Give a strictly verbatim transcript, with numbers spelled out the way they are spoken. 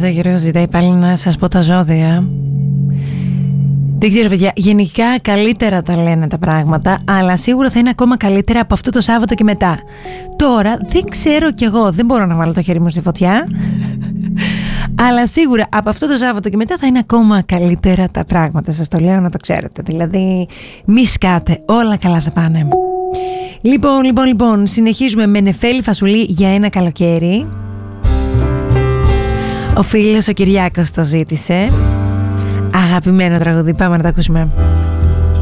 εδώ Γιώργο ζητάει πάλι να σας πω τα ζώδια. Δεν ξέρω παιδιά, γενικά καλύτερα τα λένε τα πράγματα, αλλά σίγουρα θα είναι ακόμα καλύτερα από αυτό το Σάββατο και μετά. Τώρα δεν ξέρω κι εγώ, δεν μπορώ να βάλω το χέρι μου στη φωτιά, αλλά σίγουρα από αυτό το Σάββατο και μετά θα είναι ακόμα καλύτερα τα πράγματα. Σας το λέω να το ξέρετε, δηλαδή μη σκάτε, όλα καλά θα πάνε. Λοιπόν, λοιπόν, λοιπόν, συνεχίζουμε με Νεφέλη Φασουλή για ένα καλοκαίρι. Ο φίλος ο Κυριάκος το ζήτησε. Αγαπημένο τραγούδι, πάμε να το ακούσουμε.